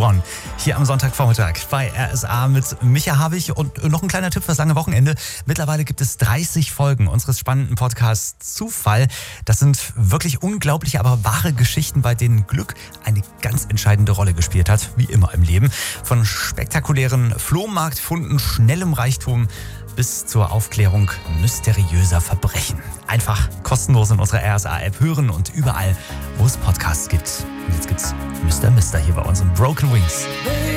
One. Hier am Sonntagvormittag bei RSA mit Micha Habich und noch ein kleiner Tipp fürs lange Wochenende. Mittlerweile gibt es 30 Folgen unseres spannenden Podcasts Zufall. Das sind wirklich unglaubliche, aber wahre Geschichten, bei denen Glück eine ganz entscheidende Rolle gespielt hat, wie immer im Leben. Von spektakulären Flohmarktfunden, schnellem Reichtum bis zur Aufklärung mysteriöser Verbrechen. Einfach kostenlos in unserer RSA-App hören und überall, wo es Podcasts gibt. Und jetzt gibt's Mr. Mister hier bei uns im Broken Wings.